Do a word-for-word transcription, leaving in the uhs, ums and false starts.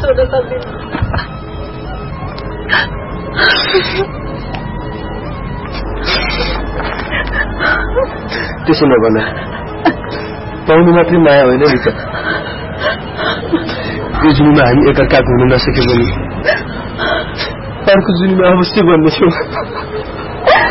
छोड्न सक्दिनँ। त्यसो नभन, पाउनु मात्रै माया होइन नि त। यो जुनीमा हामी एकअर्काको हुन नसके पनि अर्को जुनीमा अवश्य बन्नेछौँ।